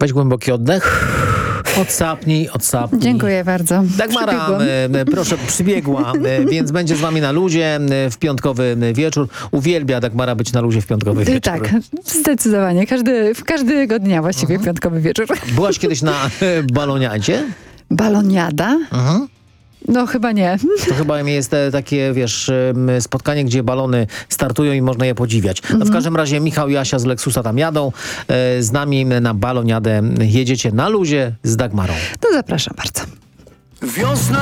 Weź głęboki oddech. Odsapnij. Dziękuję bardzo. Dagmara, proszę, przybiegła, więc będzie z wami na luzie w piątkowy wieczór. Uwielbia Dagmara być na luzie w piątkowy wieczór. Tak, zdecydowanie. Każdego dnia właściwie piątkowy wieczór. Byłaś kiedyś na baloniadzie? Baloniada? Mhm. No chyba nie. To chyba jest takie, wiesz, spotkanie, gdzie balony startują i można je podziwiać. No w każdym razie Michał i Asia z Lexusa tam jadą. Z nami na baloniadę jedziecie na luzie z Dagmarą. To zapraszam bardzo. Wiosna